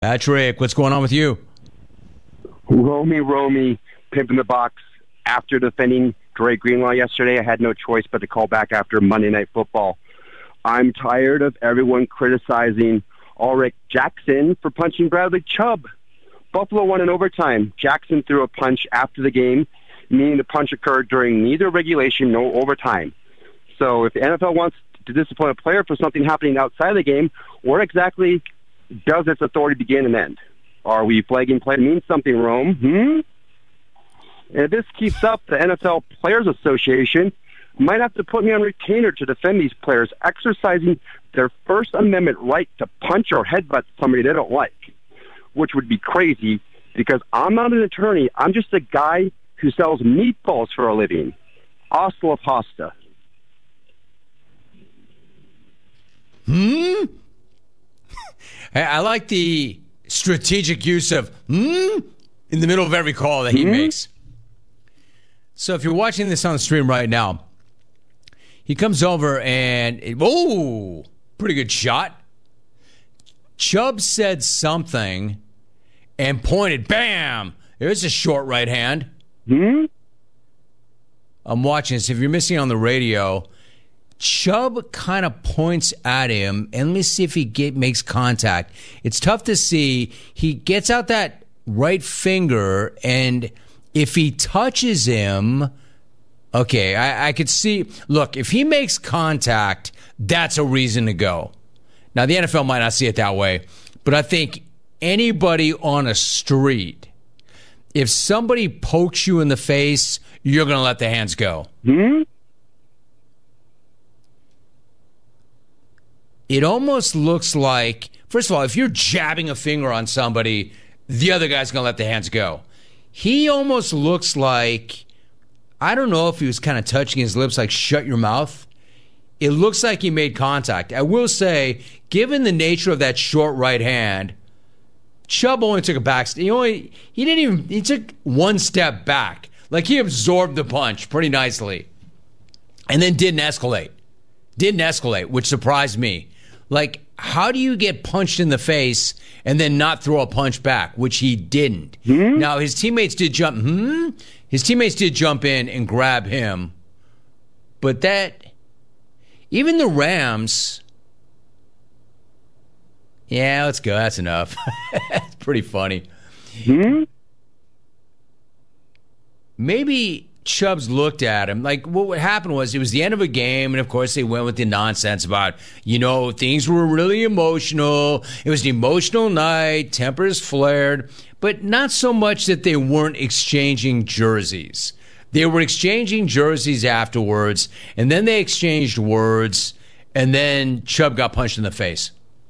Patrick, what's going on with you? Romy, pimp in the box. After defending Dre Greenlaw yesterday, I had no choice but to call back after Monday Night Football. I'm tired of everyone criticizing Ulrich Jackson for punching Bradley Chubb. Buffalo won in overtime. Jackson threw a punch after the game, meaning the punch occurred during neither regulation nor overtime. So if the NFL wants to discipline a player for something happening outside the game, where exactly does its authority begin and end? Are we flagging play means something, Rome? And if this keeps up, the NFL Players Association might have to put me on retainer to defend these players exercising their First Amendment right to punch or headbutt somebody they don't like, which would be crazy because I'm not an attorney. I'm just a guy who sells meatballs for a living. Hasta la pasta. I like the strategic use of in the middle of every call that he makes. So if you're watching this on the stream right now, he comes over and, pretty good shot. Chubb said something and pointed, bam, there's a short right hand. I'm watching this. If you're missing on the radio, Chubb kind of points at him, and let me see if he makes contact. It's tough to see. He gets out that right finger, and if he touches him, okay, I could see. Look, if he makes contact, that's a reason to go. Now, the NFL might not see it that way, but I think anybody on a street, if somebody pokes you in the face, you're going to let the hands go. It almost looks like, first of all, if you're jabbing a finger on somebody, the other guy's going to let the hands go. He almost looks like, I don't know if he was kind of touching his lips like, shut your mouth. It looks like he made contact. I will say, given the nature of that short right hand, Chubb only took a back step. He took one step back. Like he absorbed the punch pretty nicely. And then didn't escalate, which surprised me. Like, how do you get punched in the face and then not throw a punch back, which he didn't? Now, his teammates did jump. His teammates did jump in and grab him. But even the Rams, yeah, let's go. That's enough. It's pretty funny. Maybe Chubbs looked at him. Like, what happened was, it was the end of a game, and of course they went with the nonsense about, things were really emotional. It was an emotional night. Tempers flared. But not so much that they weren't exchanging jerseys. They were exchanging jerseys afterwards, and then they exchanged words, and then Chubb got punched in the face.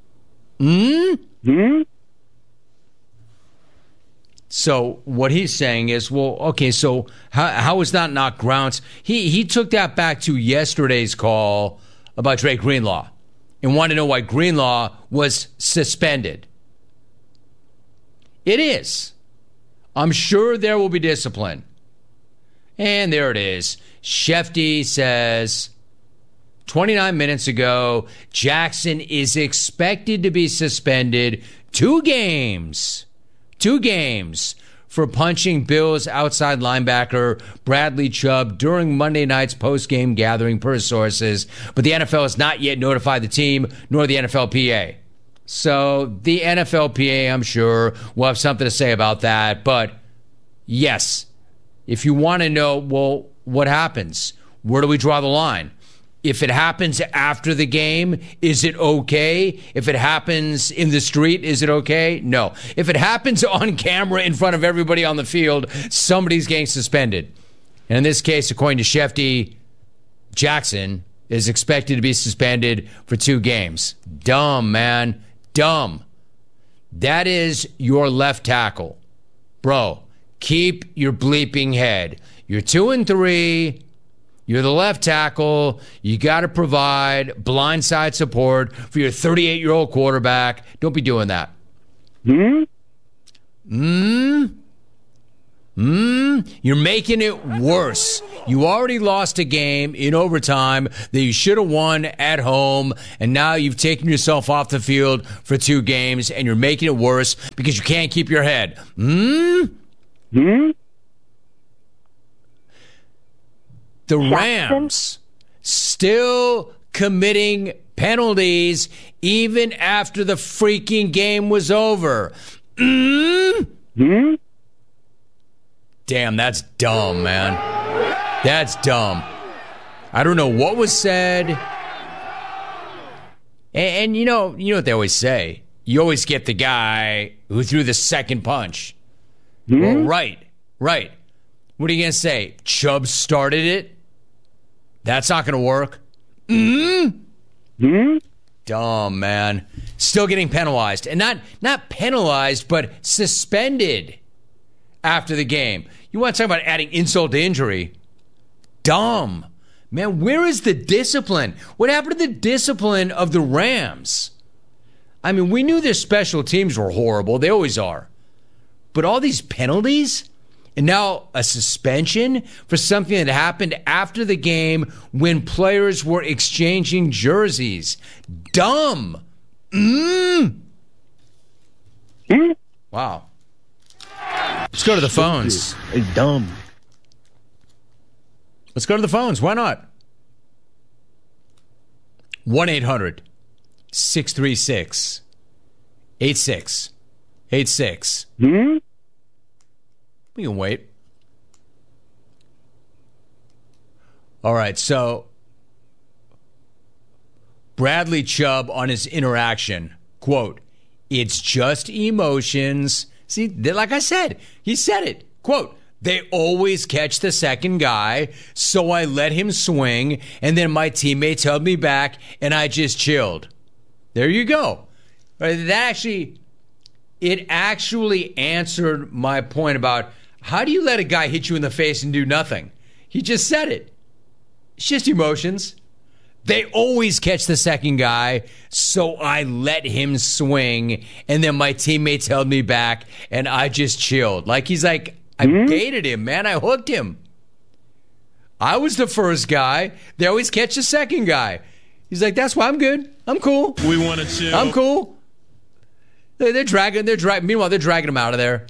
So what he's saying is, well, okay, so how is that not grounds? He took that back to yesterday's call about Dre Greenlaw and wanted to know why Greenlaw was suspended. It is. I'm sure there will be discipline. And there it is. Shefty says 29 minutes ago, Jackson is expected to be suspended 2 games. 2 games for punching Bills outside linebacker Bradley Chubb during Monday night's post-game gathering, per sources. But the NFL has not yet notified the team, nor the NFLPA. So the NFLPA, I'm sure, will have something to say about that. But yes, if you want to know, well, what happens? Where do we draw the line? If it happens after the game, is it okay? If it happens in the street, is it okay? No. If it happens on camera in front of everybody on the field, somebody's getting suspended. And in this case, according to Shefty, Jackson is expected to be suspended for 2 games. Dumb, man. Dumb. That is your left tackle. Bro, keep your bleeping head. You're 2-3. You're the left tackle. You got to provide blindside support for your 38-year-old quarterback. Don't be doing that. You're making it worse. You already lost a game in overtime that you should have won at home, and now you've taken yourself off the field for 2 games, and you're making it worse because you can't keep your head. The Rams still committing penalties even after the freaking game was over. Damn, that's dumb, man. That's dumb. I don't know what was said. And you know what they always say. You always get the guy who threw the second punch. Well, right. What are you going to say? Chubb started it? That's not going to work. Dumb, man. Still getting penalized. And not penalized, but suspended after the game. You want to talk about adding insult to injury? Dumb. Man, where is the discipline? What happened to the discipline of the Rams? I mean, we knew their special teams were horrible. They always are. But all these penalties? And now a suspension for something that happened after the game when players were exchanging jerseys. Dumb. Wow. Let's go to the phones. It's dumb. Let's go to the phones. Why not? 1-800-636-8686. We can wait. All right, so Bradley Chubb on his interaction, quote, "It's just emotions." See, like I said, he said it. Quote, "They always catch the second guy, so I let him swing, and then my teammates held me back, and I just chilled." There you go. It actually answered my point about how do you let a guy hit you in the face and do nothing? He just said it. It's just emotions. They always catch the second guy, so I let him swing, and then my teammates held me back, and I just chilled. Like he's like, I baited him, man. I hooked him. I was the first guy. They always catch the second guy. He's like, that's why I'm good. I'm cool. We want to chill. I'm cool. They're dragging. Meanwhile, they're dragging him out of there.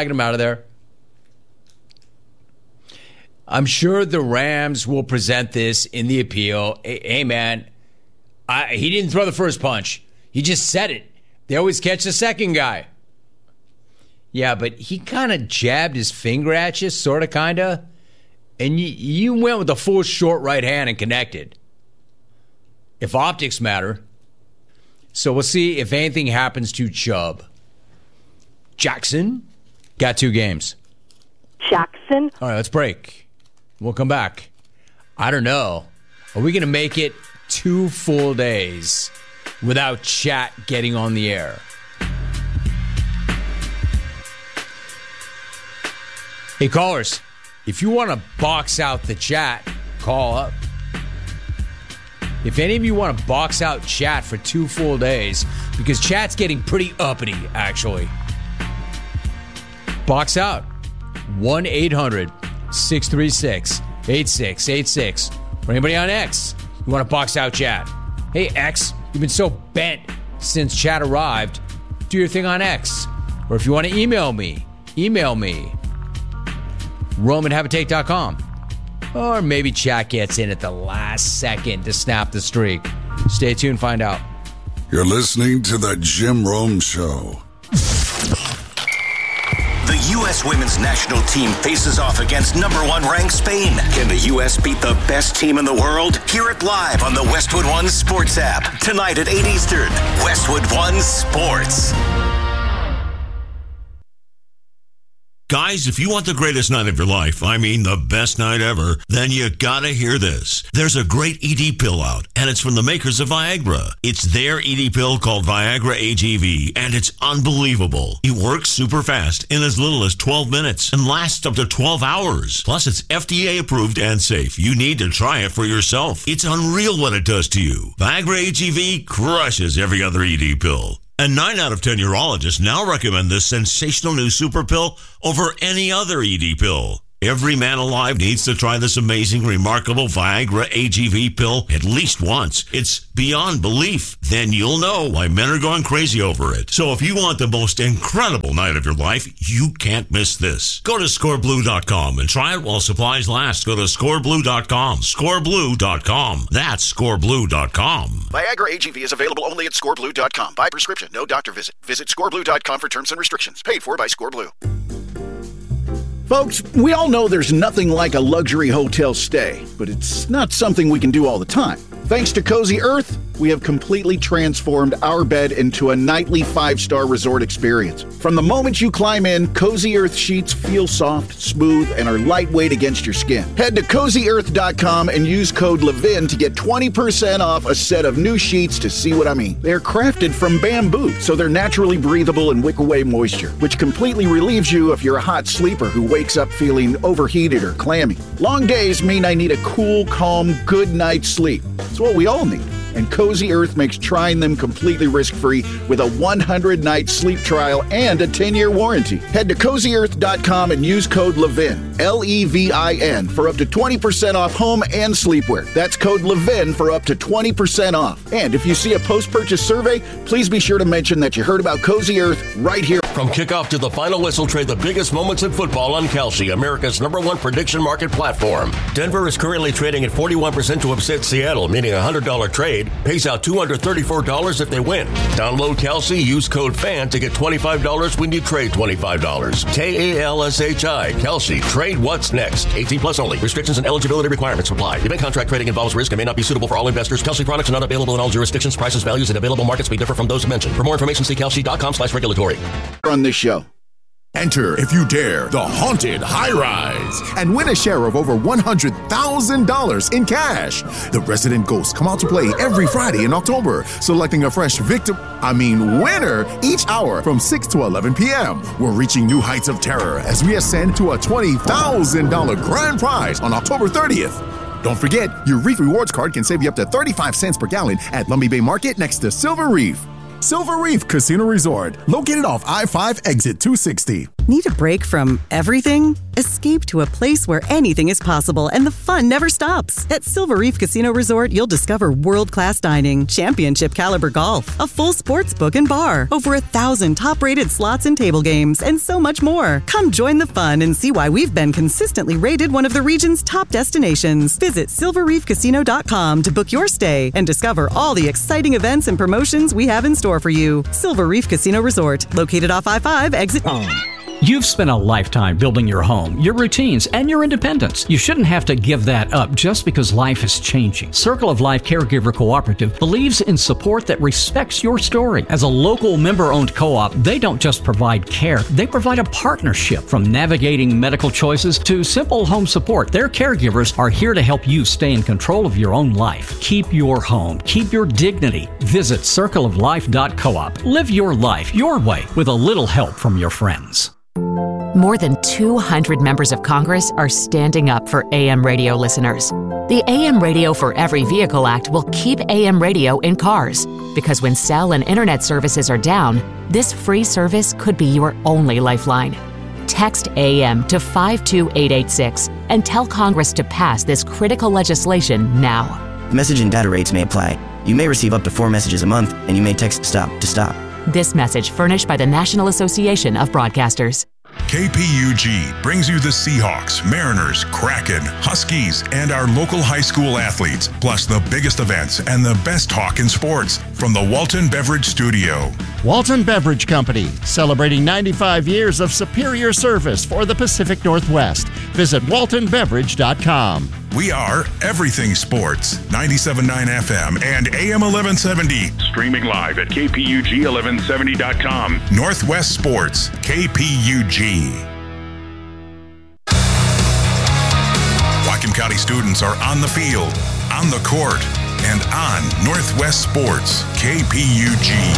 I'm sure the Rams will present this in the appeal. Hey, man, he didn't throw the first punch. He just said it. They always catch the second guy. Yeah, but he kind of jabbed his finger at you, sort of, kind of. And you went with the full short right hand and connected. If optics matter. So we'll see if anything happens to Chubb. Jackson got 2 games. Jackson. All right, let's break. We'll come back. I don't know. Are we going to make it 2 full days without chat getting on the air? Hey, callers, if you want to box out the chat, call up. If any of you want to box out chat for 2 full days, because chat's getting pretty uppity, actually. Box out. 1-800-636-8686. For anybody on X, you want to box out chat. Hey, X, you've been so bent since chat arrived. Do your thing on X. Or if you want to email me, Rome@haveatake.com. Or maybe chat gets in at the last second to snap the streak. Stay tuned, find out. You're listening to The Jim Rome Show. The U.S. women's national team faces off against number 1 ranked Spain. Can the U.S. beat the best team in the world? Hear it live on the Westwood One Sports app. Tonight at 8 Eastern. Westwood One Sports. Guys, if you want the greatest night of your life, I mean the best night ever, then you gotta hear this. There's a great ED pill out, and it's from the makers of Viagra. It's their ED pill called Viagra AGV, and it's unbelievable. It works super fast in as little as 12 minutes and lasts up to 12 hours. Plus, it's FDA approved and safe. You need to try it for yourself. It's unreal what it does to you. Viagra AGV crushes every other ED pill. And 9 out of 10 urologists now recommend this sensational new super pill over any other ED pill. Every man alive needs to try this amazing, remarkable Viagra AGV pill at least once. It's beyond belief. Then you'll know why men are going crazy over it. So if you want the most incredible night of your life, you can't miss this. Go to scoreblue.com and try it while supplies last. Go to scoreblue.com. Scoreblue.com. That's scoreblue.com. Viagra AGV is available only at scoreblue.com. By prescription, no doctor visit. Visit scoreblue.com for terms and restrictions. Paid for by Scoreblue. Folks, we all know there's nothing like a luxury hotel stay, but it's not something we can do all the time. Thanks to Cozy Earth, we have completely transformed our bed into a nightly 5-star resort experience. From the moment you climb in, Cozy Earth sheets feel soft, smooth, and are lightweight against your skin. Head to CozyEarth.com and use code LEVIN to get 20% off a set of new sheets to see what I mean. They're crafted from bamboo, so they're naturally breathable and wick away moisture, which completely relieves you if you're a hot sleeper who wakes up feeling overheated or clammy. Long days mean I need a cool, calm, good night's sleep. It's what we all need. And Cozy Earth makes trying them completely risk-free with a 100-night sleep trial and a 10-year warranty. Head to CozyEarth.com and use code LEVIN, L-E-V-I-N, for up to 20% off home and sleepwear. That's code LEVIN for up to 20% off. And if you see a post-purchase survey, please be sure to mention that you heard about Cozy Earth right here. From kickoff to the final whistle, trade the biggest moments in football on Kalshi, America's #1 prediction market platform. Denver is currently trading at 41% to upset Seattle, meaning a $100 trade pays out $234 if they win. Download Kalshi, use code FAN to get $25 when you trade $25. K-A-L-S-H-I, Kalshi. Trade what's next. 18 plus only. Restrictions and eligibility requirements apply. Event contract trading involves risk and may not be suitable for all investors. Kalshi products are not available in all jurisdictions. Prices, values, and available markets may differ from those mentioned. For more information, see kalshi.com/regulatory. On this show. Enter, if you dare, the Haunted High Rise and win a share of over $100,000 in cash. The resident ghosts come out to play every Friday in October, selecting a fresh winner each hour from 6 to 11 p.m. We're reaching new heights of terror as we ascend to a $20,000 grand prize on October 30th. Don't forget, your Reef Rewards card can save you up to 35 cents per gallon at Lumby Bay Market next to Silver Reef. Silver Reef Casino Resort, located off I-5 exit 260. Need a break from everything? Escape to a place where anything is possible and the fun never stops. At Silver Reef Casino Resort, you'll discover world-class dining, championship caliber golf, a full sports book and bar, over 1,000 top-rated slots and table games, and so much more. Come join the fun and see why we've been consistently rated one of the region's top destinations. Visit silverreefcasino.com to book your stay and discover all the exciting events and promotions we have in store for you. Silver Reef Casino Resort, located off I-5 exit. You've spent a lifetime building your home, your routines, and your independence. You shouldn't have to give that up just because life is changing. Circle of Life Caregiver Cooperative believes in support that respects your story. As a local member-owned co-op, they don't just provide care, they provide a partnership. From navigating medical choices to simple home support, their caregivers are here to help you stay in control of your own life. Keep your home. Keep your dignity. Visit circleoflife.coop. Live your life your way with a little help from your friends. More than 200 members of Congress are standing up for AM radio listeners. The AM Radio for Every Vehicle Act will keep AM radio in cars, because when cell and internet services are down, this free service could be your only lifeline. Text AM to 52886 and tell Congress to pass this critical legislation now. Message and data rates may apply. You may receive up to 4 messages a month, and you may text STOP to stop. This message furnished by the National Association of Broadcasters. KPUG brings you the Seahawks, Mariners, Kraken, Huskies, and our local high school athletes, plus the biggest events and the best talk in sports from the Walton Beverage Studio. Walton Beverage Company, celebrating 95 years of superior service for the Pacific Northwest. Visit waltonbeverage.com. We are Everything Sports, 97.9 FM and AM 1170. Streaming live at KPUG1170.com. Northwest Sports, KPUG. Whatcom County students are on the field, on the court, and on Northwest Sports, KPUG.